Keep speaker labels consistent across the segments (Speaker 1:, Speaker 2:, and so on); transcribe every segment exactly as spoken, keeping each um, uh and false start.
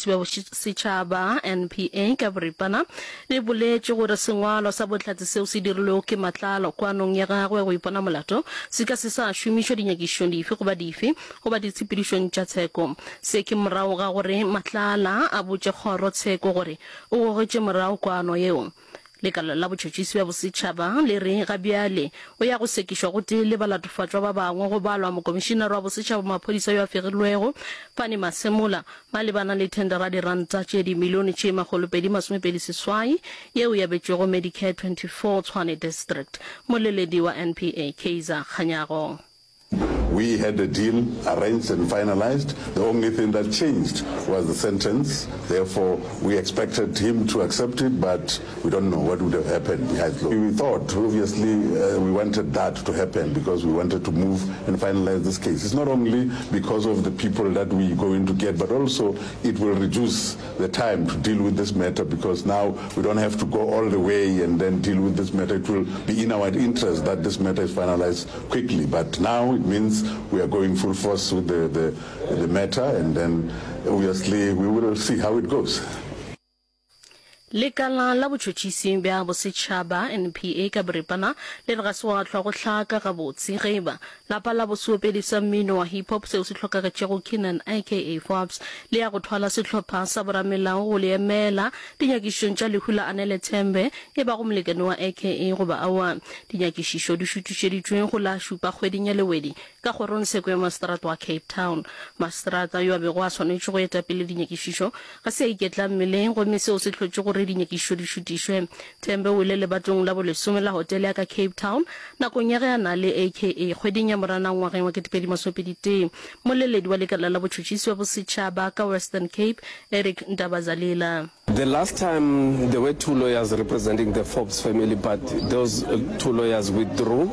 Speaker 1: botšhotšhisi ba setšhaba N P A ka boripana le boletše gore sengwalo sa bohlatse seo se dirilwego ke Matlala kwanong ya gagwe go ipona molato se ka se sa šomišwa dinyakišong dife goba dife goba ditshepedišong tša tsheko. Se ke morago ga gore Matlala a botše kgoro tsheko gore o gogetše morago kwano yeo. Lekala la botšhotšhisi ba bosetšhaba le re ga bjale o ya go sekišwa go tee le balatofatšwa ba bangwe go balwa mokomišinara wa bosetšhaba maphodisa yo a fegilwego Fani Masemola malebana le tendera diranta tše dimilione tše magolopedi masomepedi seswai yeo ya betšego Medicare twenty-four Tshwane District. Moleledi wa N P A Kaiser Kganyago.
Speaker 2: We had a deal arranged and finalized. The only thing that changed was the sentence. Therefore, we expected him to accept it, but we don't know what would have happened behind closed doors. We thought, obviously, uh, we wanted that to happen because we wanted to move and finalize this case. It's not only because of the people that we're going to get, but also it will reduce the time to deal with this matter because now we don't have to go all the way and then deal with this matter. It will be in our interest that this matter is finalized quickly. But now it means we are going full force with the, the, the matter, and then obviously we will see how it goes.
Speaker 1: Lekala la botšhotšhisi bja bosetšhaba N P A ka boripana le re ga se wa hlwa go hlaka ga botse geba lapa la bosuopedi sa mmino wa hip hop seo se hlokagetšego Kenan aka Forbes le ya go thwala sehlopha sa boramelao go le emela dinyakišong tša lehula Anele Thembe e ba go molekane wa aka goba awa dinyakišišo di šutišeditšweng go la šupa kgweding ya lewedi ka kgorongsheko ya mastrata wa Cape Town. Mastrata yo a bego a swanetše go eta pele dinyakišišo ga se a iketla mmeleng gomme seo se hlotše gore dinyakišo di šutišwe. Thembe o ile lebatong la bolesome la hotele ya ka Cape Town nakong ya ge a na le aka kgweding ya moranang ngwageng wa ketepedi masomepedi tee. Moleledi wa lekala la botšhotšhisi wa bosetšhaba ka Western Cape Eric Ndabazalila.
Speaker 3: The last time there were two lawyers representing the Forbes family, but those uh, two lawyers withdrew.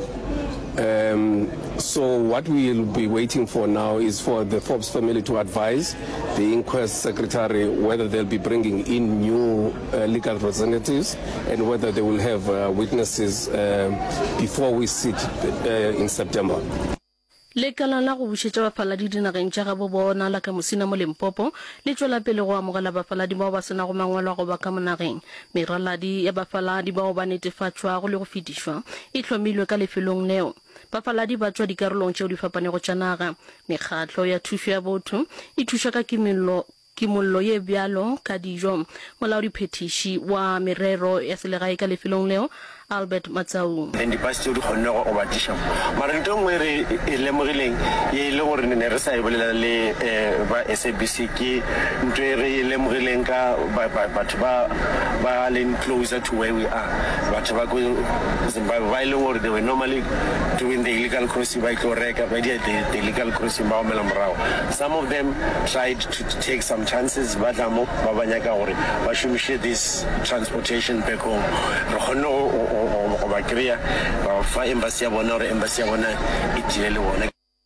Speaker 3: Um, so what we will be waiting for now is for the Forbes family to advise the inquest secretary whether they'll be bringing in new uh, legal representatives and whether they will have uh, witnesses uh, before we sit uh, in September.
Speaker 1: Lekala la go bušetša bafaladi dinageng tša gabo bona la ka Mosina mo Limpopo le tšwela pele go amogela bafaladi bao ba sena go mangwalo go ba ka monageng. Meraladi ya bafaladi bao ba netefatšwago le go fetišwa e hlomilwe ka lefelong leo. Bafaladi ba tšwa dikarolong tšeo di fapanego tša naga. Mekgatlo ya thušo ya botho e thuša ka kimollo kimollo ye bjalo ka dijo. Molaodiphethiši wa merero ya selegae ka lefelong leo Albert Matsau.
Speaker 4: And the pastor who know about this. Maranton where a lemorling, ye lower in a recital by S A B C key, Ndre Lemorilenka by Batba, by closer to where we are. Bataba by lower, they were normally doing the illegal crossing by Koreka, by the illegal crossing by Melamrao. Some of them tried to take some chances, but Amo, Babanyaka, or Bashumishe this transportation back home. O ba kria fa embassy ya bona re embassy ya bona e tirele bona.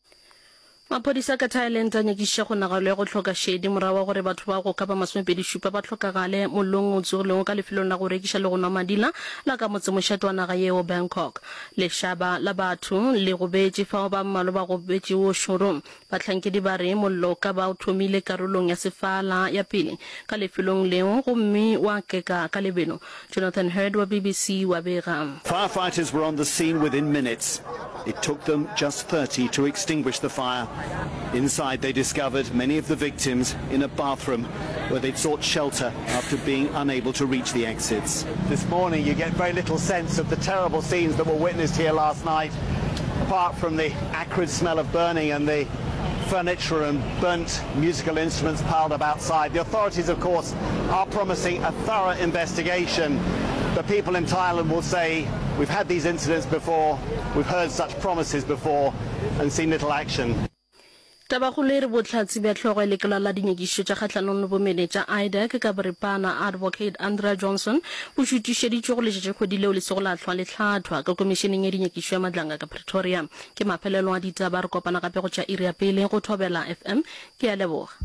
Speaker 1: Maphodisa ka Thailand a nyakiša go nagalo go hloka shedi morawa gore batho ba go ka ba masomepedi šupa ba tlhokagale molong o tsogileng ka lefelong la go rekiša le go nwa madila la ka motsemošato wa naga yeo Bangkok. Lešhaba la batho le go betše fao ba mmalo ba go betše wo showroom bahlankedi ba re mollo ka ba o thomile karolong ya sefala ya pele ka lefelong leo gomme wa keka ka lebeno. Jonathan Heard wa B B C wa bega.
Speaker 5: Firefighters were on the scene within minutes. It took them just thirty to extinguish the fire. Inside they discovered many of the victims in a bathroom where they'd sought shelter after being unable to reach the exits.
Speaker 6: This morning you get very little sense of the terrible scenes that were witnessed here last night, apart from the acrid smell of burning and the furniture and burnt musical instruments piled up outside. The authorities, of course, are promising a thorough investigation. The people in Thailand will say, we've had these incidents before, we've heard such promises before and seen little action.
Speaker 1: Tabagole re botlatsi ba tlhogo le kala la dinyekišo tša kgatlhanong le bomene tša I D E C ka boripana Advocate Andrea Johnson bo šutišeditše go letšatše kgwedi leo le se go lahlwa le hlathwa ka komisheneng ya dinyekišo ya Madlanga ka Pretoria. Ke mafelelo a ditaba re kopana gape go tša iri ya pele go Thobela F M ke a leboga.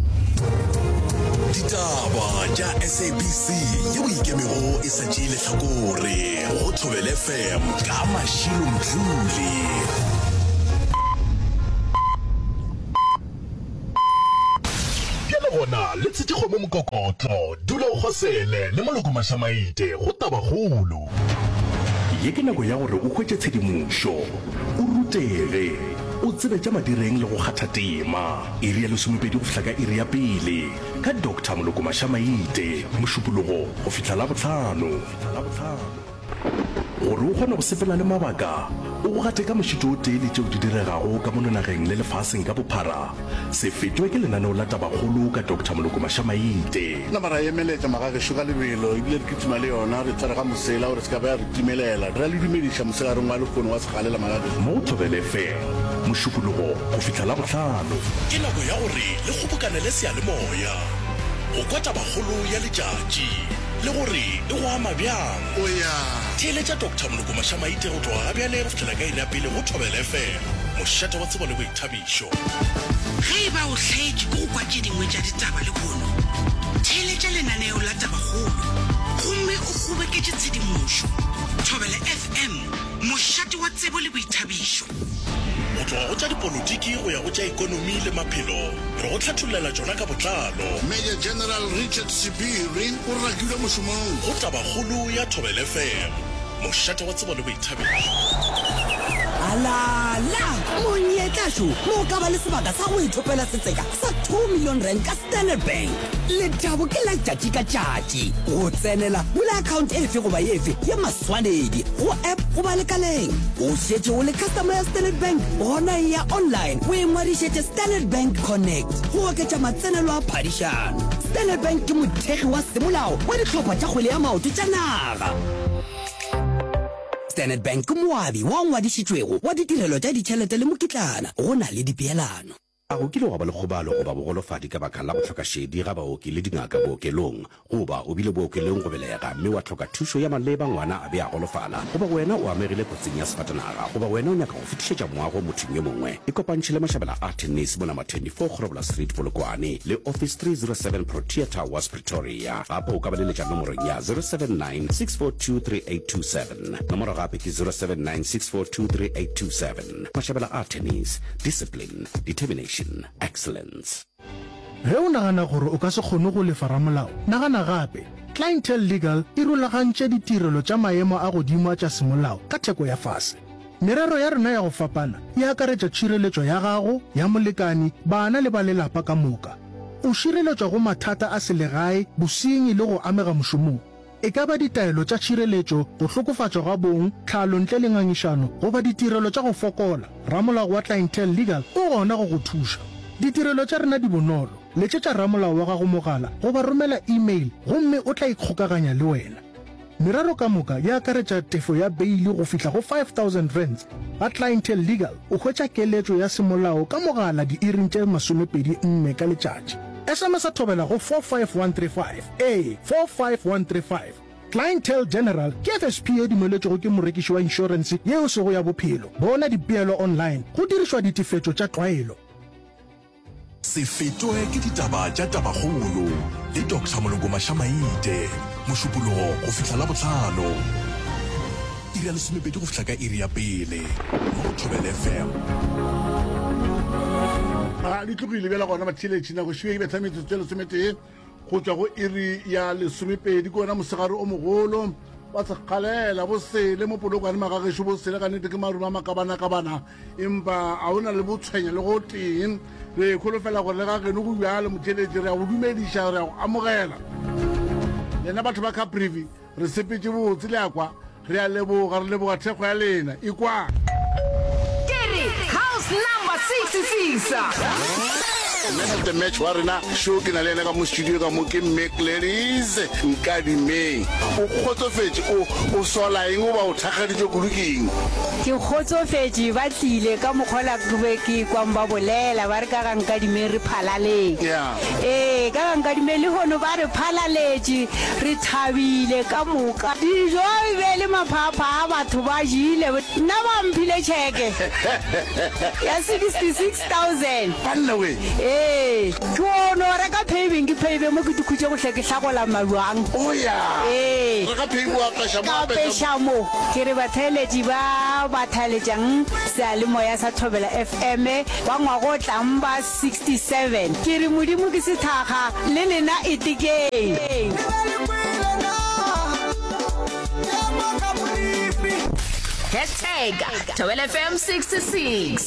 Speaker 7: Ditaba tša S A B C yeo ikemego e satšile hlakore go Thobela F M ka Mashilo Mdluli. bona le tshitego mo mokokotlo dula o khosele le maloko mashamaite go tabagolo ye ke nako ya gore o khwetse tshedimošo o rutege o tsebe tša madireng le go kgatha tema iri ya lesomepedi go fihla ka iri ya pele ka doctor Moloko Mashamaite mošupologo go fihla la bohlano gore o kgona go sepela le mabaka o go gate ka mošito o tee le tšeo di diregago ka mononageng le lefaseng ka bophara se fetwe ke lenaneo la tabagolo ka doctor Moloko Mashamaite
Speaker 2: na mara emeletša magagešo ka lebelo ebile re kitima le yona re tshware ga mosela gore se ka baya re timelela re a le dumediša mosegareng wa lekgono wa segalela magagešo
Speaker 7: mo Thobela F M mošupologo go fihla la bohlano ke nako ya gore le kgobokane le seyalemoya go kwa tabagolo ya letšatši le gore e go ama bjang
Speaker 2: o ya
Speaker 7: theeletša doctor Moloko Mashamaite go tloga gabjale go fihlela ka iri ya pele go Thobela F M mošate wa tsebo le boithabišo
Speaker 8: ge e ba o hlaetše ke go kwa tše dingwe tša ditaba le bono theeletša lenaneo la tabagolo gomme o kgobeketše tshedimošo Thobela F M mošate wa tsebo le boithabišo
Speaker 7: go tloga go tša dipolotiki go ya go tša ikonomi le maphelo re go hlatholela tšona ka botlalo
Speaker 2: Major General Richard Sibiri o rakilwe mošomong
Speaker 7: go tabagolo ya Thobela F M mošate wa tsebo le boithabišo
Speaker 8: alala monyetlašo mo ka ba le sebaka sa go ithopela setseka sa two million rand ka Standard Bank lethabo ke la tšatši ka tšatši go tsenela bula account efe goba efe ya maswanedi go app goba lekaleng o šetše o le customer ya Standard Bank gona ya online o engwadišetše Standard Bank Connect go oketša matsenelo a phadišano Standard Bank ke mothegi wa semolao wa dihlopha tša kgwele ya maoto tša naga Standard Bank ke moabi wa ngwadišitšwego wa ditirelo tša ditšhelete le mokitlana go na le dipeelano
Speaker 9: a go kile wa ba le kgobalo goba bogolofadi ka baka la go tlhoka šedi ga baoki le dingaka bookelong goba o bile bookelong go belega mme wa tlhoka thušo ya maleba ngwana a be a golofala goba wena o amegile kotsing ya sefatanaga goba wena o nyaka go fetišetša moago mothong yo mongwe e kopantšhe le mašabela a tennis mo nama twenty-four Grobler Street Polokwane le office three oh seven Protea Towers Pretoria gape o ka baleletša nomorong ya zero seven nine six four two three eight two seven nomoro gape ke zero seven nine six four two three eight two seven mašabela a tennis discipline determination excellence
Speaker 10: ge o nagana gore o ka se kgone go lefa ramolao nagana gape Clientele Legal e rulagantše ditirelo tša maemo a godimo a tša semolao ka theko ya fase merero ya rena ya go fapana e akaretša tšhireletšo ya gago ya molekani bana le ba lelapa ka moka o šireletšwa go mathata a selegae bosenyi le go amega mošomong e ka ba ditaelo tša tšhireletšo go hlokofatšwa ga bong tlhalo ntle le ngangišano goba ditirelo tša go fokola ramolao wa Clientele Legal o gona go go thuša ditirelo tša rena di bonolo letšetša ramolao wa gago mogala goba romela email gomme o tla ikgokaganya le wena merero ka moka ya akaretša tefo ya beili go fihla go five thousand rands ga Clientele Legal o hwetša keletšo ya semolao ka mogala di-iring tše masomepedi nne ka letšatši S M S a thobela go four five one three five a four five one three five Clientele General ke F S P e dumeletšego ke morekiši wa insurance yeo sego ya bophelo bona dipeelo online go dirišwa ditefetšo tša tlwaelo
Speaker 7: se fetwe ke ditaba tša tabagolo le doctor Moloko Mashamaite mošupologo go fihla la bohlano iri ya lesomepedi go fihla ka iri ya pele mo Thobela F M
Speaker 2: a di tlogile bjela gona matšheletšhina go šiwe e betha metsotso tše lesometee go tšwa go iri ya lesomepedi ke ona mosegare o mogolo wa sekgalela bosele mo Polokwane magagešo bosele ka nnete ke marumo a makabana-kabana empa a o na le botshwenya le go teng re kgolofela gore le ga geno go bjale motšheletši re a go dumediša re a go amogela lena batho ba Caprivi re sepetše botse le akwa re a leboga re leboga thekgo ya lena e kwa
Speaker 8: number sixty-six
Speaker 2: man of the match wa rena show ke na le ena ka mo studio ka mo ke Mac Ladies Nkadimeng o kgotsofetse o o sola eng o ba o thakgaditse kulukeng
Speaker 11: ke kgotsofetse ba tlile ka mokgola kube ke kwamba bolela ba re ka ga Nkadimeng re phalaleng eh ka ga Nkadimeng le hono ba re phalaletse re thabile ka moka dijo be le maphapha a batho ba jile nna ba mphile cheke ya sixty-six thousand
Speaker 2: banna we
Speaker 11: ee ke ono reka paving ke pave mo ke dikhutse go hle ke hlagola mabuang
Speaker 12: o ya
Speaker 11: ee
Speaker 12: reka paving wa pesha mo
Speaker 11: ka pesha mo ke re batheletši ba bathaletsang sealemoya sa Thobela F M ba ngwago tlang ba sixty-seven ke re modimo ke sethaga le lena itikeng
Speaker 13: Hashtag Thobela F M sixty-six.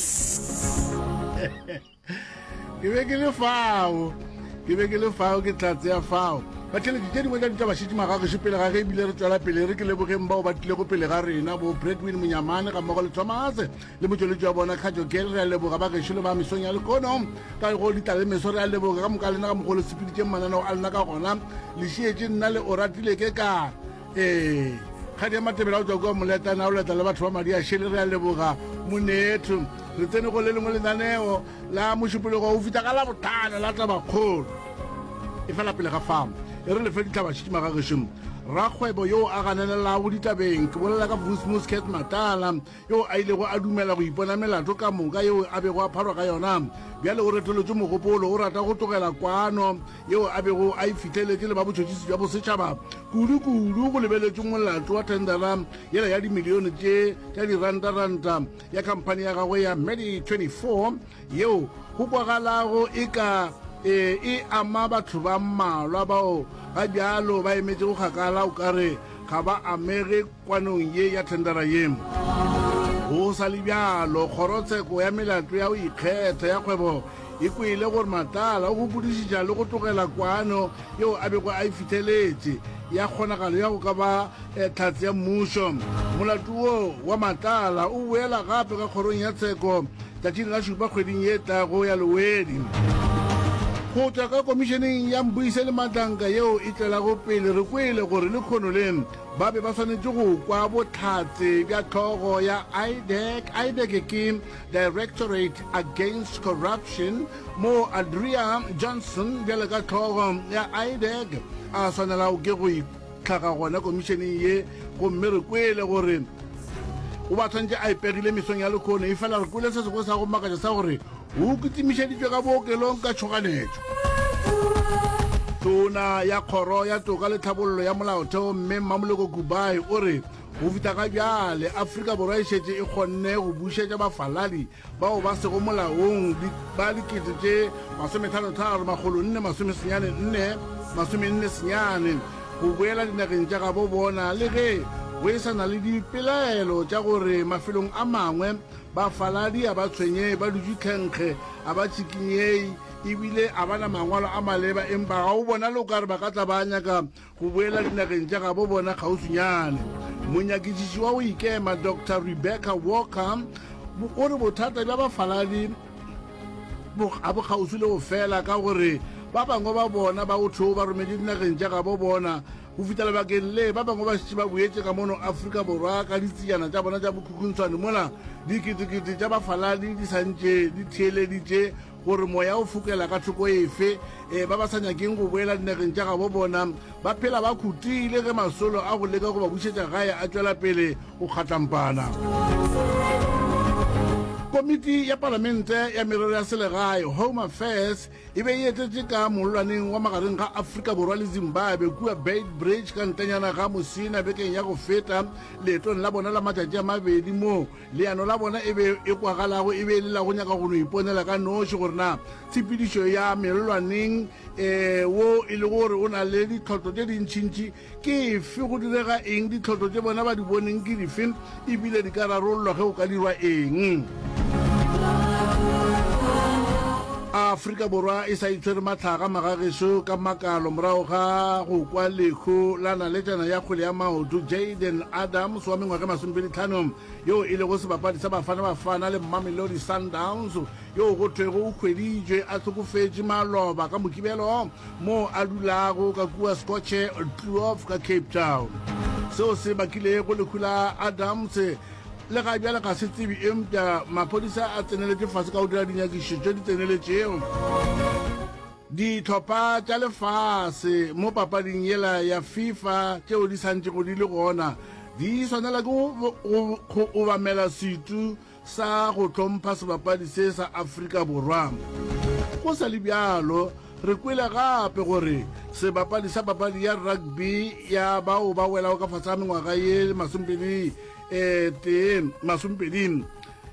Speaker 12: Ke be ke le fao ke be ke le fao ke tlatse ya fao ba tšhelete tše dingwe ka ditaba šitše magagešo pele ga ge ebile re tswela pele re ke lebogeng bao ba tlile go pele ga rena bo Bradwin Monyamane ga mmogo le Thomas le motšweletši wa bona Khajo Gel re a leboga ba gešo le ba mesong ya lekono ka go ditale meso re a leboga ka moka lena ka mogolo sepeditše mananeo a lena ka gona le šietše nna le o ratile ke ka ee kgadi ya matebela o tswa kua moletana o leta le batho ba madi a šele re a leboga monetho re tsene go le lengwe lenaneo la mošupologo o fita ka la bothano la tabakgolo e fela pele ga famo e re lefe ditlhaba šitše magagešong rakgwebo yo a ganelelago ditabeng ke bolela ka Muscat Matala yo a ilego a dumela go ipona melato ka moka yo a bego a pharwa ka yona bjale o retolotse mogopolo o rata go tlogela kwano yo a bego a ifitlheletse le ba botšhotšhisi bja bosetšhaba kudu-kudu go lebeletse molato wa tendera yela ya dimilione tše tša diranta-ranta ya khamphane ya gagwe ya Medi twenty-four yeo go kwagalago e ka e e ama batho ba mmalwa bao ga bjalo ba emetse go kgakala o kare ga ba amege kwanong ye ya tendera ye go sa le bjalo kgorotsheko ya melato ya go ikgetha ya kgwebo e kwele gore Matala o go podišiša le go tlogela kwano yeo a bego a e fitlheletse ya kgonagalo ya go ka ba tlhatse ya mmušo molato wo wa Matala o boela gape ka kgorong ya tsheko tšatšing la šupa kgweding ye tlago ya lewedi go tšwa ka komišeneng ya Mbuise le Matlanka yeo e tlelago pele re kwele gore le kgono le ba be ba swanetse go kwa botlhatse bja tlhogo ya I D E C I D E C ke Directorate Against Corruption mo Adria Johnson bjale ka tlhogo ya I D E C a swanelago ke go itlhaga gona komišeneng ye gomme re kwele gore o ba tshwantse a ipegile mesong ya lekgono e fela re kwele se sengwe sa go makatša sa gore o kitimišeditšwe ka bookelong ka tšhoganetšo tona ya kgoro ya toka le tlhabollo ya molaotheo mme Mmamoleko Kubai o re go fita ka bjale Afrika Borwa e šetše e kgonne go bušetša bafaladi bao ba sego molaong ba dikete tše masomethanotaro magolo nne masomesenyane nne masomenne senyane go boela dinageng tša gabo bona le ge go e sana le dipelaelo tša gore mafelong a mangwe bafaladi a ba tshwenye ba dutšikgenkge a ba tšhikinyei ebile a bana mangwalo a maleba empa ga o bona le o kare ba ka tla ba nyaka go boela dinageng tša gabo bona kgauswinyane monyakišiši wa go ikema Doctor Rebecca Walker o re bothata bja bafaladi a bokgauswi le go fela ka gore ba bangwe ba bona ba go thoo ba romedi dinageng tša gabo bona go fitela bakeng le ba bangwe ba šitše ba boetse ka mono Afrika Borwa ka ditseyana tša bona tša bokhukhuntswane mola diketekete tša bafaladi di santše di theeleditše gore moya o fokela ka thoko efe um ba ba sa nyakeng go boela dinageng tša gabo bona ba phela ba khutile ge masolo a go leka go ba bušetša gae a tšwela pele go kgatlampana komiti ya palamente ya merero ya selegae Home Affairs e be e etetse ka mololwaneng wa magareng ga Afrika Borwa le Zimbabwe kua Beit Bridge ka ntanyana ga Mosina bekeng ya go feta leetong la bona la matšatši a mabedi mo leano la bona e be e kwagalago e be le la go nyaka go no iponela ka noši gore na tshepedišo ya melolwaneng um wo e le gore o na le ditlhotlo tše dintšintši ke efe go direga eng ditlhotlo tše bona ba di boneng ke dife ebile di ka rarollwa ge o ka dirwa eng Afrika Borwa e sa itshwere matlhaga magagešo ka makalo morago ga go kwa lekgo la naletšana ya kgwele ya maoto Jaden Adams wa mengwaga masomepedi tlhano yo e lego sebapadi sa Bafana Bafana le Mamelodi Sundowns yo go thwego o kgweditšwe a tlhokofetše maloba ka mokibelo mo a dulago ka kua Scotche Kloof ka Cape Town seo se bakile go lekgo la Adams le ga bjale ga se tsebi empša maphodisa a tseneletse fase ka go dira dinyakišo tše di tseneletšego ditlhopha tša lefase mo papading yela ya FIFA tšeo di santšego di le gona di swanela ke go obamela setu sa go hlompha sebapadi se sa Afrika Borwa go sa le bjalo re kwele gape gore sebapadi sa papadi ya rugby ya bao ba welago ka fatsa mengwaga ye masompedi um teng masompedi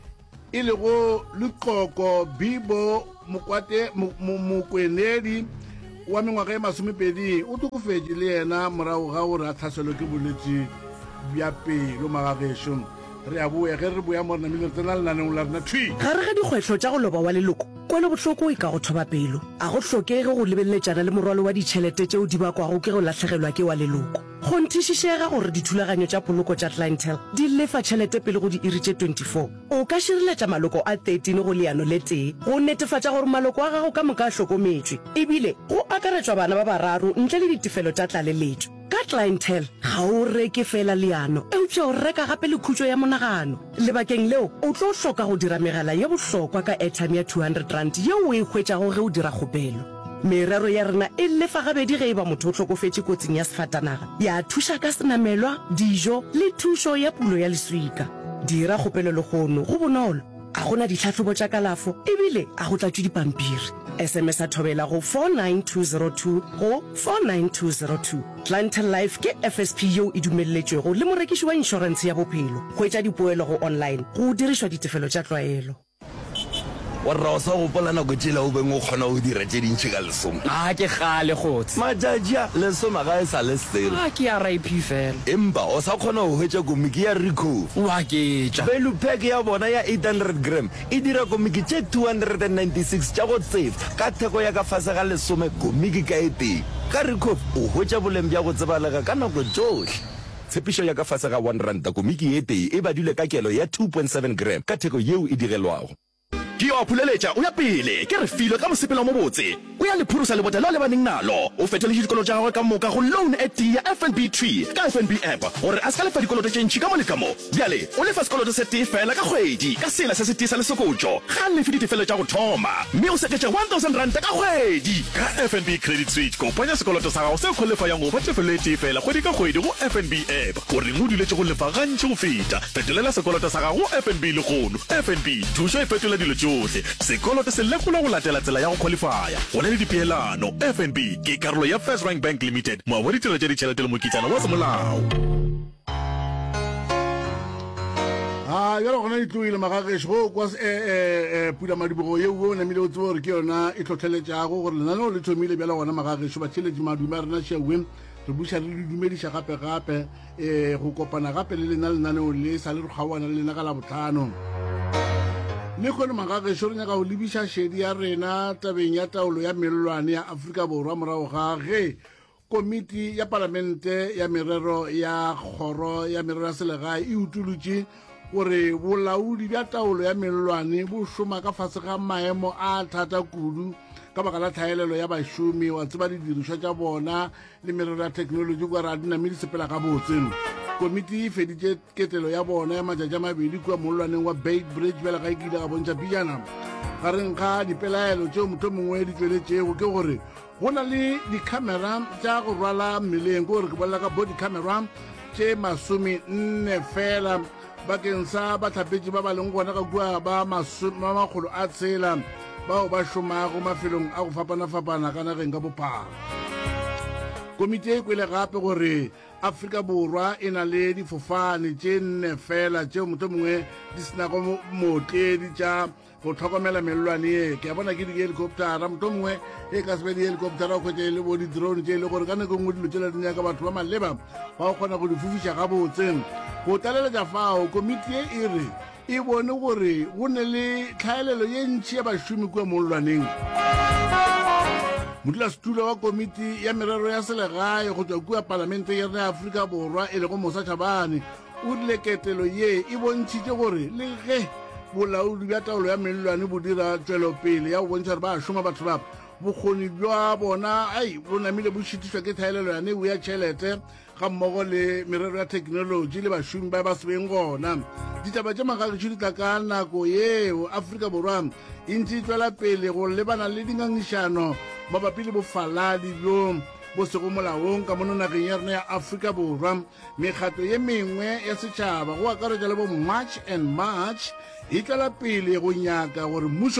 Speaker 12: e le go Lekoko Bibo Mokwate Mokwenedi wa mengwaga ye masomepedi o tokofetse le yena morago ga gore a tlhaselwe ke bolwetse bja pelo magagešo re a boya ge re boya morena mele re tsena lenaneng la rena thui
Speaker 14: gare ga dikgwetlho tša go loba wa leloko kwele bohloko e ka go thoba pelo a go hlokege go lebelletšana le morwalo wa ditšhelete tšeo di bakwago ke go latlhegelwa ke wa leloko go nthišišega gore dithulaganyo tša poloko tša clientele di lefa tšhelete pele go di iri tše twenty-four o ka šireletša maloko a thirteen go leano le tee go netefatša gore maloko a gago ka moka a hlokometswe ebile go akaretšwa bana ba bararo ntle le ditefelo tša tlaleletšo ka clientele ga o reke fela leano eupša o reka gape le khutšo ya monagano lebakeng leo o tlo hloka go dira megala ye bohlokwa ka airtime ya two hundred rand yeo o e hwetšago ge o dira kgopelo merero ya rena e lefa gabedi ge e ba motho o tlhokofetse kotsing ya sefatanaga ya thuša ka senamelwa dijo le thušo ya pulo ya leswika dira kgopelo le gono go bonolo a gona ditlhatlhobo tša kalafo ebile a go tlatšwe dipampiri sms a thobela go four nine two zero two go four nine two zero two clientele life ke F S P yeo e dumelletšwego le morekiši wa inšorense ya bophelo go etša dipoelo go online go dirišwa ditefelo tša tlwaelo
Speaker 15: wa rra o sa gopola nako tšela o beng o kgona go dira tše dintšhi ka lesome
Speaker 16: a ke gale gotse
Speaker 15: matšatši a lesome ga e sa le selo
Speaker 16: a ke ya rip fela
Speaker 15: empa o sa kgona go hwetša komiki ya recof
Speaker 16: wa ketša
Speaker 15: value pack ya bona ya eight hundred gram e dira komiki tše two hundred ninety-six tša go save ka theko ya ka fase ga lesome komiki ka eteng ka recof o hwetša boleng bja go tsebalega ka nako tšohle tshepišo ya ka fase ga one ranta komiki e tee e badile ka kelo ya two point seven gram ka theko yeo e direlwago
Speaker 7: ke yo phuleletša o ya pele ke re filwe ka mosepelo mo botse o ya lephurusa lebota leo le baneng nalo o fetoletše dikoloto tša gagwe ka moka go loan at ya F N B tree ka F N B app gore a se ka lefa dikoloto tše ntšhi ka mo le ka mo bjale o lefa sekoloto se tee fela ka kgwedi ka sela se se tee sa lesokotšo ga lefe ditefelo tša go thoma mme o seketša one thousand ranta ka kgwedi
Speaker 17: ka F N B credit switch kopanya sekoloto sa gago se kgolefa yang go fa tefelo e tee fela kgwedi ka kgwedi go F N B app gore o duletše go lefa gantši go feta fetolela sekoloto sa gago F N B le kgono F N B thušo e fetola dilo tšohle sekoloto se lekola go latela tsela ya go qualifya go na le dipeelano F N B ke karolo ya First Rank Bank Limited moa wa ditirelo tša ditšhelete le mokitsana wa semolao
Speaker 12: a jalo gona ditloile magagešo go kwa pula madibogo yeo o namile o tsebe gore ke yona e tlhotlheletšago gore lenaneo le thomile bjala gona magagešo batheletši madume a rena šewe re buša re le dumediša gape-gape um go kopana gape le lena lenaneo le sa le re kgaoana le lena ka la botlhano le kgone magagešo re nyaka go lebiša šedi ya rena tabeng ya taolo ya melelwane ya Afrika Borwa morago ga ge komiti ya palamente ya merero ya kgoro ya merero ya selegae e utolotše gore bolaodi bja taolo ya melelwane bo šoma ka fase ga maemo a thata kudu ka baka la tlhaelelo ya bašomi wa tseba didirišwa tša bona le merero ya thekenoloji kwa re a diname di sepela ka botse komiti e feditše ketelo ya bona ya matšatši a mabedi kua molelwaneng wa Beit Bridge bjale ga e kile ga bontšha pijana gareng ga dipelaelo tšeo motho mongwe di tšweletšego ke gore go na le dikhamera tša go rwala mmeleng ke gore ke bolela ka body camera tše masome nne fela bakeng sa batlhapetši ba ba leng gona ka kua ba makgolo a tshela bao ba šomago mafelong a go fapana-fapana ka nageng ka bophara komiti e kwele gape gore Afrika Borwa e na le difofane tše nne fela tšeo motho mongwe di senago mootledi tša go tlhokomela melelwane e ke a bona ke di-helicoptera motho mongwe e ka sebe di-helicoptera o kgwetša e le bo di-drone tše e le gore ka nako ngwe dilo tšela di nyaka batho ba maleba ba go kgona go di fofiša ga botse go tlaleletša fao komiti e e re e bone gore go ne le tlhaelelo ye ntšhi ya bašomi kua molelwaneng modulasetulo wa komiti ya merero ya selegae go tswa kua palamente ya rena ya Afrika Borwa e le go Mosa Thabane o rile ketelo ye e bontšhitše gore le ge bolaodi bja taolo ya melelwane bo dira tšwelopele ya go bontšha gore ba šoma batho ba bokgoni bja bona ai bo namile bo šitišwa ke tlhaelelo yane o ya tšhelete ga mmogo le merero ya thekenoloji le bašomi ba ba sebeng gona ditaba tša magagešo di tla ka nako yeo Afrika Borwa e ntse e tswela pele go lebana le dingangišano mabapi le bofaladi bjo bo sego molaong ka mono nageng ya rena ya Afrika Borwa mekgatlo ye mengwe ya setšhaba go akaretša le bo March and March e tlela pele go nyaka gore mmušo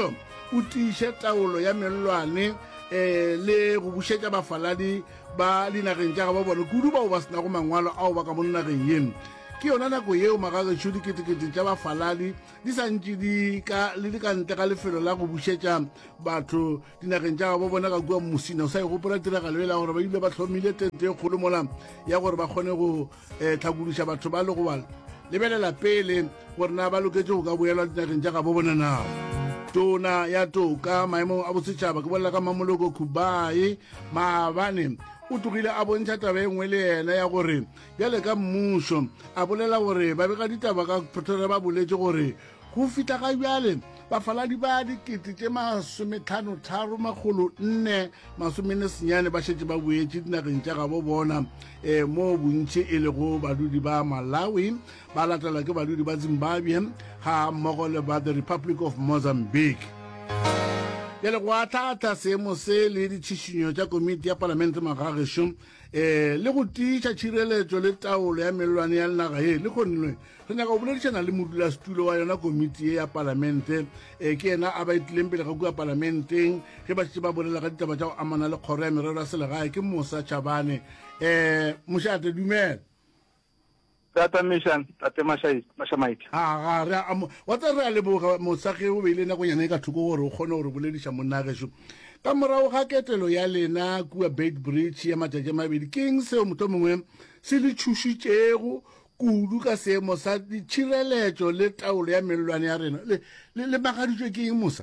Speaker 12: o tiiše taolo ya mellwane eh le go bušetša bafaladi ba dinageng tša ga ba bona kudu bao ba sena go mangwalo ao ba ka mo nageng yeno ke yona nako yeo magagešo diketekete tša bafaladi di santše di ka le di ka ntle ga lefelo la go bušetša batho dinageng tša ga ba bona ka kua mosina o sa e gopola tiragalo e la gore ba ile ba hlomile tente e kgolo mola ya gore ba kgone go tlhakodiša batho ba le go bala lebelela pele gore na ba loketse go ka boelwa dinageng tša ga ba bona nao tona ya toka maemong a bosetšhaba ke bolela ka Mamoloko Kubayi maabane o togile a bontšha taba e nngwe le yena ya gore bjale ka mmušo a bolela gore ba bega ditaba ka Pretoria ba boletse gore go fitla ga bjale bafaladi ba dikete tše masometlhano tharo makgolo nne masomenne senyane ba šetše ba boetše dinageng tša gabo bona um mo bontši e le go badudi ba Malawi ba latela ke badudi ba Zimbabwe ga mmogo le ba the Republic of Mozambique ya le go atlata seemo se le ditšhišinyo tša komiti ya palamente magagešo um le go tiiša tšhireletšo le taolo ya mellwane ya lenaga ye le kgonilwe re nyaka go boledišana le modulasetulo wa yona komiti ye ya palamente um ke ena a ba itlileng pele ga kua palamenteng ge ba šetše ba bolela ka ditaba tša go amana le kgoro ya merero ya selegae ke Musa Chabane um mošate dumela
Speaker 18: tata mission tate Mashamaite
Speaker 12: ha re wa tsa re a leboga mosage o beile nako nyane ka thoko gore o kgone gore bolediša monnagesho ka morago ga ketelo ya lena kua Beitbridge ya matšatši a mabedi ke eng seo moto mongwe se le tšhušitšego kudu ka seemo sa ditšhireletšo le taolo ya mellwane ya rena le magaditšwe ke eng Musa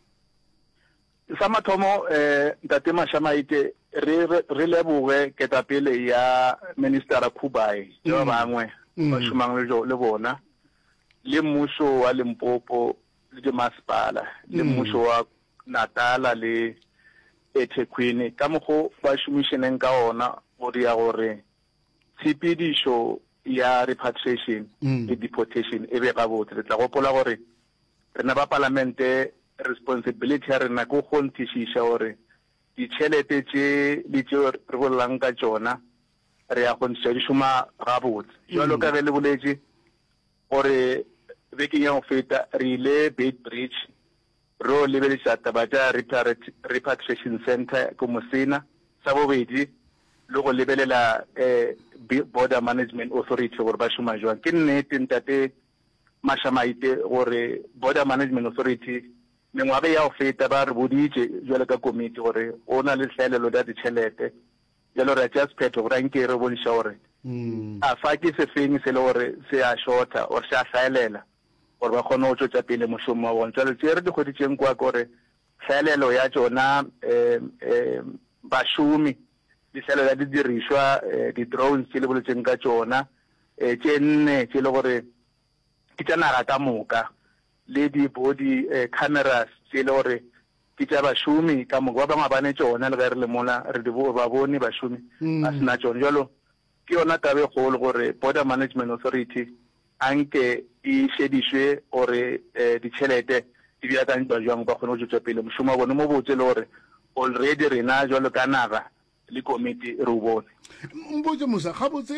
Speaker 18: sa mathomo eh tate Mashamaite re re leboge ketapele ya minister Kubayi jo bangwe ba shumang le bona le mmušo wa Limpopo le di masipala le mmušo wa Natala le eThekwini ka mogo ba shumisheneng ka ona go dia gore tshepedišo ya repatriation le deportation e be ga botse re tla gopola gore rena ba parlamente responsibility ya rena go go ntišiša gore ditšhelete tše le tšeo re bolelang ka tšona re ya go ntsha di šoma ga botse jalo ka ge le boletše gore bekeng ya go feta re ile Beitbridge re o lebeletša taba tša repatriation center ko Mosina sa bobedi le go lebelela um border management authority gore ba šoma jwang ke nnete ntate Mashamaite gore border management authority mengwaga ya go feta ba re boditše jwale ka komiti gore o na le tlhaelelo ya ditšhelete jalo re just phetho gore anke re bonša gore a fa ke sefeng se le gore se a shorta or se a hlaelela gore ba kgone go tšwetša pele mošomo wa bona jalo tše re di kgweditšeng kwa gore tlhaelelo ya tšona um bašomi ditlhaelelo ya didirišwa di-drones tše le boletseng ka tšona um tše nne tše le gore ke tša naga ka moka le di body cameras tše le gore ke tša bašomi ka moka ba bangwe ba ne tšona le ge re le mola re di ba bone bašomi ba sena tšona jalo ke yona tabe kgolo gore border management authority anke e šedišwe gore ditšhelete di beakantšwa jwang ba kgone go tšwetša pele mošomo wa bone mo botse le gore already rena jwalo ka naga le komiti re o bone
Speaker 12: mpotse Musa gabotse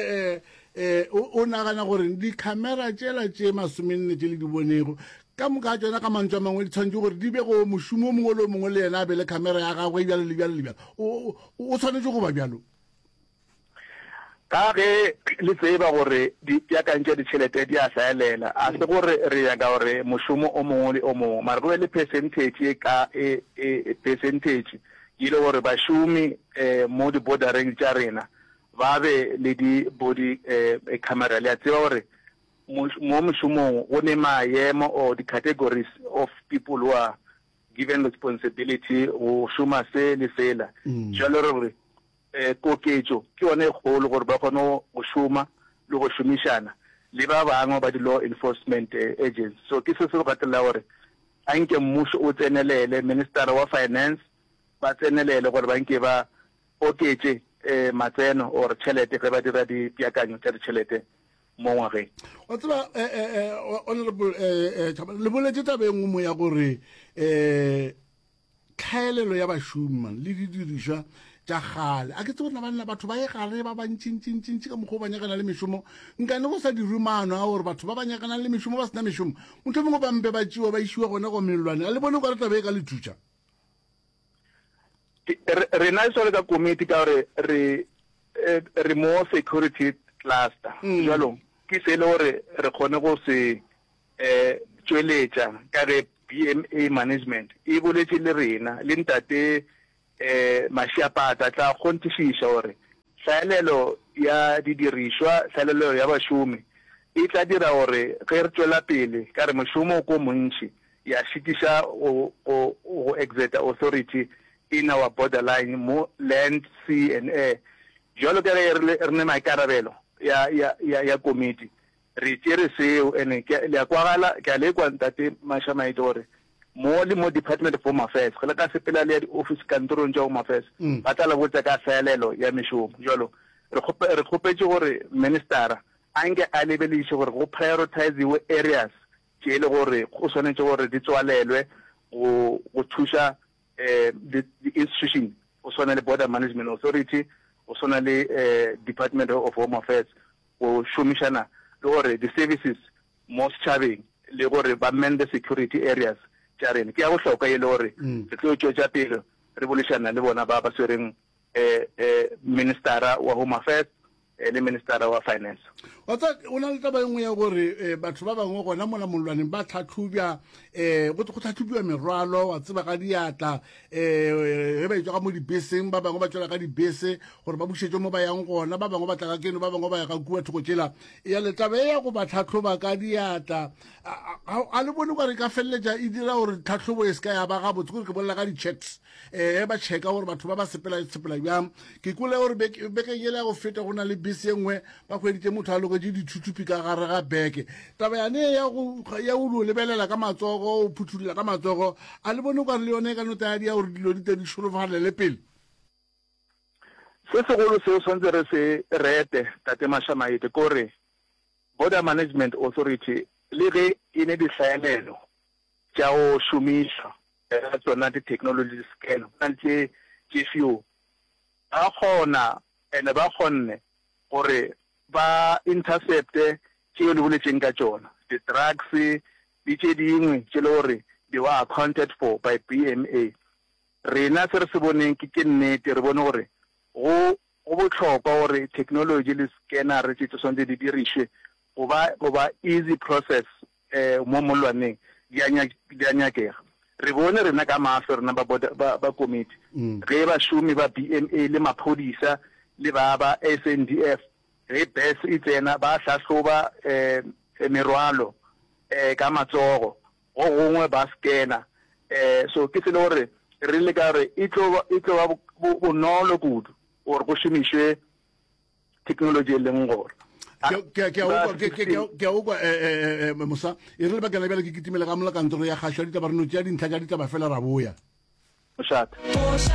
Speaker 12: o nagana gore di-camera tšela tše masomenne tše le di bonego ka moka tšona ka mantšwa mangwe di tshwanetse gore di be go mošomo o mongwe le o mongwe le yena a be le camera ya gagwe bjalo le bjalo le bjalo o tshwanetse go ba bjalo
Speaker 18: ka ge le tseba gore di peakantša ditšhelete di a hlaelela a se gore re yaka gore mošomo o mongwe le o mongwe mara go le percentage e ka e percentage e le gore bašomi um mo di-bordereng tša rena ba be le di-body um camera le a tseba gore mo mošomong go ne maemo or di-categories of people who are given responsibility go šoma se le sela jalo re gore um koketšo ke yone e kgolo gore ba kgone go šoma le go šomišana le ba bangwe ba di-law enforcement agents so ke se se go gatelela gore anke mmušo o tsenelele minister wa finance ba tsenelele gore ba nke ba oketše um matseno or tšhelete ge ba dira dipeakanyo tša ditšhelete mo ngwageng
Speaker 12: wa tseba honorable le boletse tabe e nngwe mo ya gore um tlhaelelo ya bašoma le didirišwa tša gale a ke tse bona banna batho ba ye gare ba bantšintšintšintši ka mokgwa o ba nyakana le mešomo nkane go sa dirwe maano a gore batho ba ba nyakanang le mešomo ba sena mešomo motho mongwe ba mpe ba tšewa ba išiwa gona go melelwane a le bone ka re tabe e ka le thuša
Speaker 18: rena e sole ka committee ka gore re re mo security cluster jalo ke se le gore re kgone go se eh tšweletša ka ge B M A management e boletše le rena le ntate eh Mashiapata tla kgontišiša gore hlaelelo ya didirišwa hlaelelo ya bašomi e tla dira gore ge re tšwela pele ka re mošomo ko montši ya šitiša go exert authority in our borderline mo land, sea and air jalo ka re re ne maikarabelo ya ya ya committee re tsere seo ene le ya kwagala ka le kwa ntate Mashamaite gore mo le mo Department of Home Affairs go la ka sepela le di office kantorong tša Home Affairs ba tla la botsa ka tlhaelelo ya mešomo jalo re gope re gopetse gore minister a nke a lebeliše gore go prioritize areas tše le gore go swanetše gore di tswalelwe go go thuša eh the institution go swana le Border Management Authority go swana le eh Department of Home Affairs go šomišana le gore the services mo setšhabeng le gore ba man the security areas tša rena ke ya go hloka e le gore re tlo tšwetša pele re bolešana le bona ba ba swereng eh eh ministera wa Home Affairs le ministera wa Finance
Speaker 12: wa tsa o na le taba engwe ya gore batho ba bangwe gona mola molwaneng ba tlhatlhubya eh go tlhatlhubiwa merwalo wa tseba ka diatla eh ge ba itwa ka mo dibeseng ba bangwe ba tswela ka dibese gore ba bušetšwe mo ba yang gona ba bangwe ba tla ka keno ba bangwe ba ya ka kua thoko tšela ya le taba ya go ba tlhatlhoba ka diatla a le bone gore ka feleletša e dira gore tlhatlhobo e se ka ya ba gabotse gore ke bolela ka di-checks eh ba checka gore batho ba ba sepela sepela bjang ke kule gore beke yela go feta go na le bese engwe ba kgweditše motho a loketse dithutupi ka gare ga beke taba yane ya go ya o lebelela ka matsogo o phuthulela ka matsogo a le bone ka re le yone ka nota ya dia gore dilo di te di šorofale le pele
Speaker 18: se segolo seo swantse re se rete tate Mashamaite kore Border Management Authority le ge e ne di hlaelelo tša go šomišwa ya tsona di technology scan ka tše tše few a kgona ene ba kgonne gore ba intercepte tšeo le boletšeng ka tšona di-drugs di tše dingwe tše le gore they were accounted for by B M A rena se re se boneng ke ke nnete re bone gore go go botlhokwa gore technology le scanner tše tše swantse di dirišwe goba easy process eh mo molwaneng di a nyakega re bone rena ka maafe rena ba committee ge ba šomi ba B M A le maphodisa le ba ba S N D F re bes e tsena ba hlahloba eh merwalo eh ka matsogo go gongwe ba scanner eh so ke se le gore re le ka re e tlo e tlo ba bonolo kudu gore go šomišwe technology le ngore
Speaker 12: ke ke ke o kwa eh Musa e re le ba kana bjale ke kitimela ka mola kantoro ya kgašwa ditaba re no tšea dintlha tša ditaba fela ra boya
Speaker 18: o shata